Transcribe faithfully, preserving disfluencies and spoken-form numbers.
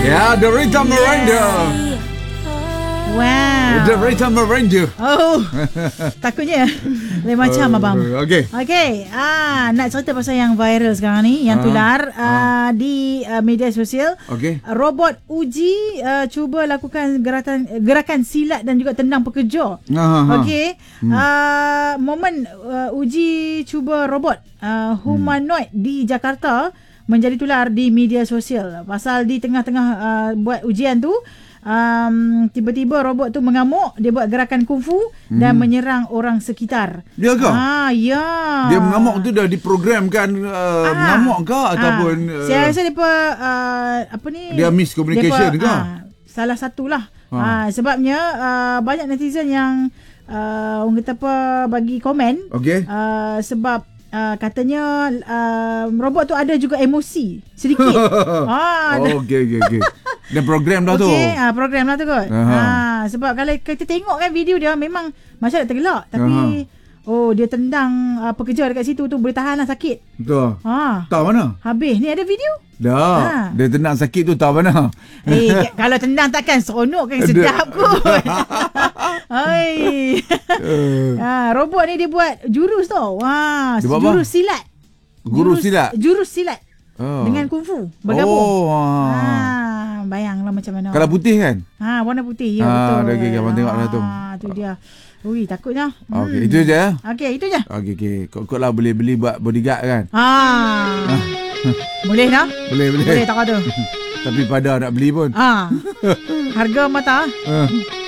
Ya, The Rita Miranda. Wow. The Rita Miranda. Oh, takutnya lain macam Uh, abang. Okey. Okey, ah nak cerita pasal yang viral sekarang ni, yang Ah, tular ah. uh, di uh, media sosial. Okey. Robot uji uh, cuba lakukan gerakan gerakan silat dan juga tendang pekerja. Ha, ha, ha. Okey, Hmm. uh, momen uh, uji cuba robot uh, humanoid hmm. di Jakarta menjadi tular di media sosial. Pasal di tengah-tengah uh, buat ujian tu, um, tiba-tiba robot tu mengamuk, dia buat gerakan kungfu hmm. dan menyerang orang sekitar. Dia ke? Ah, ya. Dia mengamuk tu dah diprogramkan uh, Ah. mengamuk ke ataupun Ah. uh, Saya rasa depa uh, apa ni? dia miscommunication depa, ke? ah, salah satulah. Ah. Ah, sebabnya uh, banyak netizen yang uh, orang kata apa bagi komen. Okey. Uh, sebab uh, katanya uh, robot tu ada juga emosi sedikit. ah, Oh, okey okey okey. Dan program dah tu. Okey, ah, program lah tu kot. Aha. Ah, sebab kalau kita tengok kan video dia memang macam nak tergelak, tapi oh dia tendang uh, pekerja dekat situ tu boleh tahan lah sakit. Betul. Ha. Tahu mana? Habis ni ada video. Dah. Ha. Dia tenang sakit tu tahu mana? Eh, kalau tendang takkan seronok kan, sedap kot. Hai. Uh, ha, robot ni dia buat jurus tau. Wah, Dia buat jurus silat. Guru silat? Jurus silat. Oh. Dengan kungfu bergabung. Oh. Ha, bayanglah macam mana. Kalau putih kan? Ha, warna putih. Ya, Ah, betul. dah, okey, okey, abang tengoklah tu. Ah, tu dia. Ui, takutnya. Okey, itu je. Okey, itu je. Okey okey. Kau lah boleh beli buat bodyguard kan? Ha. Boleh tak? Boleh boleh. Boleh tak ada. Tapi pada nak beli pun. Ah. Harga mata. Uh.